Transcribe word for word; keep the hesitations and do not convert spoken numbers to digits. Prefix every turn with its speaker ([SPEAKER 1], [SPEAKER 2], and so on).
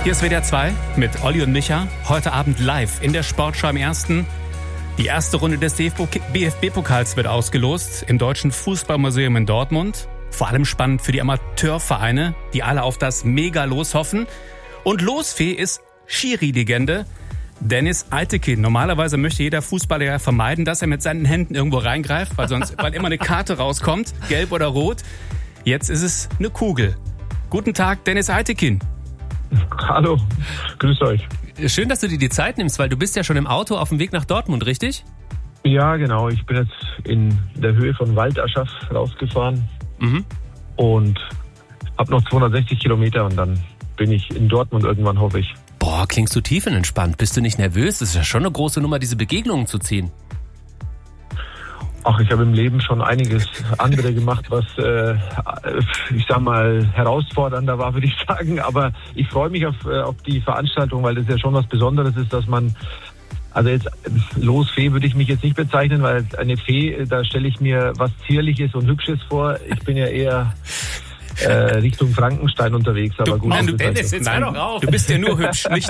[SPEAKER 1] Hier ist W D R zwei mit Olli und Micha. Heute Abend live in der Sportschau im Ersten. Die erste Runde des D F B-Pokals wird ausgelost im Deutschen Fußballmuseum in Dortmund. Vor allem spannend für die Amateurvereine, die alle auf das Mega-Los hoffen. Und Losfee ist Schiri-Legende Dennis Eitekin. Normalerweise möchte jeder Fußballer ja vermeiden, dass er mit seinen Händen irgendwo reingreift, weil sonst weil immer eine Karte rauskommt, gelb oder rot. Jetzt ist es eine Kugel. Guten Tag, Dennis Eitekin.
[SPEAKER 2] Hallo, grüß euch.
[SPEAKER 3] Schön, dass du dir die Zeit nimmst, weil du bist ja schon im Auto auf dem Weg nach Dortmund, richtig?
[SPEAKER 2] Ja, genau. Ich bin jetzt in der Höhe von Waldaschach rausgefahren
[SPEAKER 3] Mhm.
[SPEAKER 2] und habe noch zweihundertsechzig Kilometer und dann bin ich in Dortmund irgendwann, hoffe ich.
[SPEAKER 3] Boah, klingst du tiefenentspannt. Bist du nicht nervös? Das ist ja schon eine große Nummer, diese Begegnungen zu ziehen.
[SPEAKER 2] Ach, ich habe im Leben schon einiges andere gemacht, was, äh, ich sag mal, herausfordernder war, würde ich sagen. Aber ich freue mich auf, äh, auf die Veranstaltung, weil das ja schon was Besonderes ist, dass man, also jetzt Losfee würde ich mich jetzt nicht bezeichnen, weil eine Fee, da stelle ich mir was Zierliches und Hübsches vor. Ich bin ja eher äh, Richtung Frankenstein unterwegs. Aber
[SPEAKER 1] Du,
[SPEAKER 2] gut,
[SPEAKER 1] nein,
[SPEAKER 2] das
[SPEAKER 1] du,
[SPEAKER 2] ist halt
[SPEAKER 1] Dennis,
[SPEAKER 2] so.
[SPEAKER 1] jetzt hör doch auf. Du bist ja nur hübsch, nicht